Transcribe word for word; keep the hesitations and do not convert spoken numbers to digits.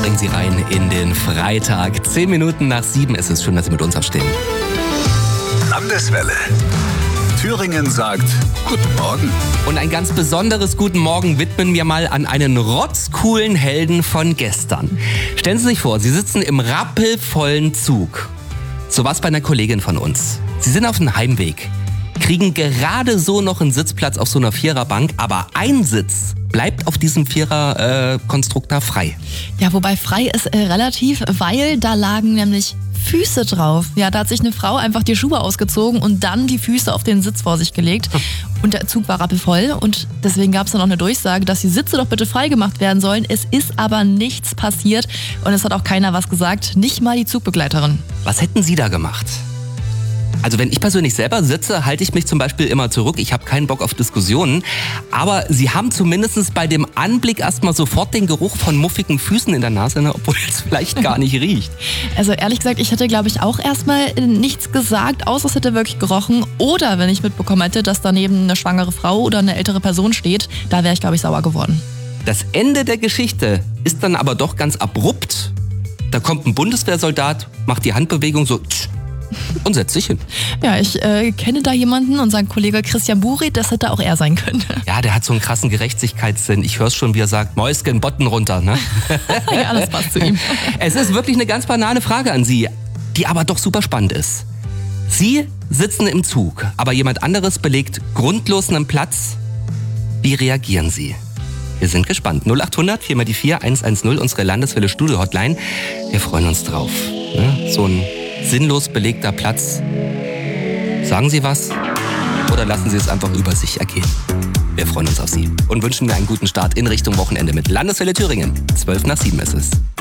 bringen Sie rein in den Freitag. Zehn Minuten nach sieben ist es. Schön, dass Sie mit uns aufstehen. Landeswelle. Thüringen sagt Guten Morgen. Und ein ganz besonderes Guten Morgen widmen wir mal an einen rotzcoolen Helden von gestern. Stellen Sie sich vor, Sie sitzen im rappelvollen Zug. So was bei einer Kollegin von uns. Sie sind auf dem Heimweg, kriegen gerade so noch einen Sitzplatz auf so einer Viererbank, aber ein Sitz bleibt auf diesem Vierer-Konstrukt da frei. Ja, wobei frei ist äh, relativ, weil da lagen nämlich Füße drauf. Ja, da hat sich eine Frau einfach die Schuhe ausgezogen und dann die Füße auf den Sitz vor sich gelegt. Und der Zug war rappelvoll und deswegen gab es dann noch eine Durchsage, dass die Sitze doch bitte freigemacht werden sollen. Es ist aber nichts passiert und es hat auch keiner was gesagt, nicht mal die Zugbegleiterin. Was hätten Sie da gemacht? Also wenn ich persönlich selber sitze, halte ich mich zum Beispiel immer zurück. Ich habe keinen Bock auf Diskussionen. Aber Sie haben zumindest bei dem Anblick erstmal sofort den Geruch von muffigen Füßen in der Nase, ne? Obwohl es vielleicht gar nicht riecht. Also ehrlich gesagt, ich hätte glaube ich auch erstmal nichts gesagt, außer es hätte wirklich gerochen. Oder wenn ich mitbekommen hätte, dass daneben eine schwangere Frau oder eine ältere Person steht, da wäre ich glaube ich sauer geworden. Das Ende der Geschichte ist dann aber doch ganz abrupt. Da kommt ein Bundeswehrsoldat, macht die Handbewegung so tsch, und setzt sich hin. Ja, ich äh, kenne da jemanden, unseren Kollege Christian Buri, das hätte auch er sein können. Ja, der hat so einen krassen Gerechtigkeitssinn. Ich höre es schon, wie er sagt, Mäuschen, Botten runter. Ne? Ja, das passt zu ihm. Es ist wirklich eine ganz banale Frage an Sie, die aber doch super spannend ist. Sie sitzen im Zug, aber jemand anderes belegt grundlos einen Platz. Wie reagieren Sie? Wir sind gespannt. null acht hundert, vier mal die vier, eins eins null, unsere Landeswelle Studio Hotline. Wir freuen uns drauf. Ne? So ein sinnlos belegter Platz. Sagen Sie was oder lassen Sie es einfach über sich ergehen? Wir freuen uns auf Sie und wünschen mir einen guten Start in Richtung Wochenende mit Landeswelle Thüringen. zwölf nach sieben ist es.